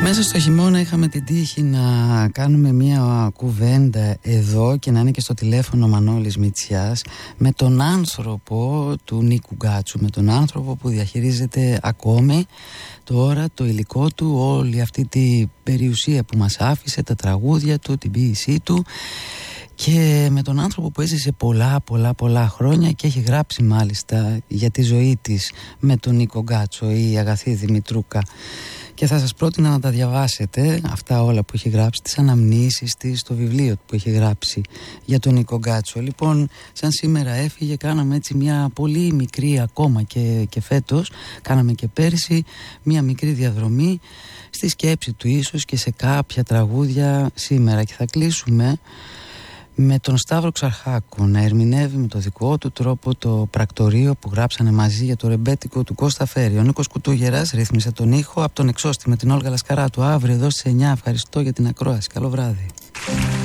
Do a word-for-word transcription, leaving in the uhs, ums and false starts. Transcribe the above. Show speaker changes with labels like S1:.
S1: Μέσα στο χειμώνα είχαμε την τύχη να κάνουμε μια κουβέντα εδώ και να είναι και στο τηλέφωνο ο Μανώλης Μητσιάς με τον άνθρωπο του Νίκου Γκάτσου, με τον άνθρωπο που διαχειρίζεται ακόμη τώρα το υλικό του, όλη αυτή τη περιουσία που μας άφησε, τα τραγούδια του, την ποίησή του, και με τον άνθρωπο που έζησε πολλά πολλά πολλά χρόνια και έχει γράψει μάλιστα για τη ζωή της με τον Νίκο Γκάτσο, η Αγαθή Δημητρούκα. Και θα σας πρότεινα να τα διαβάσετε αυτά όλα που έχει γράψει, τις αναμνήσεις της, το βιβλίο που έχει γράψει για τον Νίκο Γκάτσο. Λοιπόν, σαν σήμερα έφυγε, κάναμε έτσι μια πολύ μικρή ακόμα και, και φέτος, κάναμε και πέρσι μια μικρή διαδρομή στη σκέψη του ίσως και σε κάποια τραγούδια σήμερα. Και θα κλείσουμε με τον Σταύρο Ξαρχάκο να ερμηνεύει με το δικό του τρόπο το πρακτορείο που γράψανε μαζί για το ρεμπέτικο του Κώστα Φέρη. Ο Νίκος Κουτούγερας ρύθμισε τον ήχο από τον Εξώστη με την Όλγα Λασκαράτου. Αύριο εδώ στις εννιά. Ευχαριστώ για την ακρόαση. Καλό βράδυ.